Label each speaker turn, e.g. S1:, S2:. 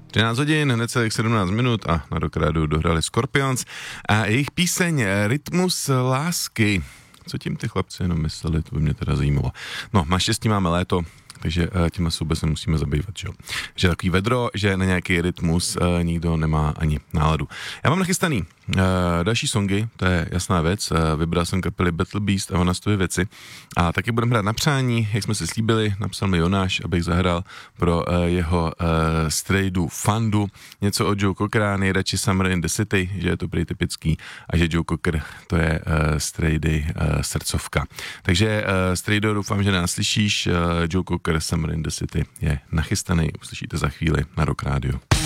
S1: 13 hodin, necelých 17 minut a na Rock Rádiu dohrali Scorpions a jejich píseň Rytmus lásky. Co tím ty chlapci jenom mysleli, to by mě teda zajímalo. No, naštěstí máme léto, takže tím se vůbec nemusíme zabývat, že jo. Že takový vedro, že na nějaký rytmus nikdo nemá ani náladu. Já mám nachystaný další songy, to je jasná věc, vybral jsem kapely Battle Beast a ona stojí věci a taky budeme hrát na přání, jak jsme si slíbili, napsal mi Jonáš, abych zahrál pro jeho strejdu Fandu, něco od Joe Cockera, nejradši Summer in the City, že je to prý typický a že Joe Cocker to je strejdy srdcovka. Takže strejdo, doufám, že nás slyšíš, Joe Cocker Summer in the City je nachystaný, uslyšíte za chvíli na Rock Rádiu.